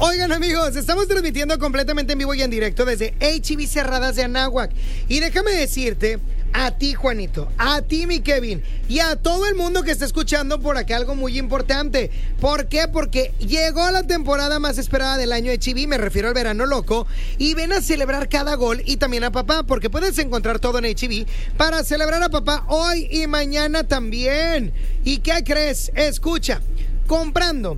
Oigan, amigos, estamos transmitiendo completamente en vivo y en directo desde H-E-B Cerradas de Anáhuac. Y déjame decirte, a ti, Juanito, a ti, mi Kevin, y a todo el mundo que está escuchando por acá algo muy importante. ¿Por qué? Porque llegó la temporada más esperada del año H-E-B, me refiero al verano loco, y ven a celebrar cada gol y también a papá, porque puedes encontrar todo en H-E-B para celebrar a papá hoy y mañana también. ¿Y qué crees? Escucha, comprando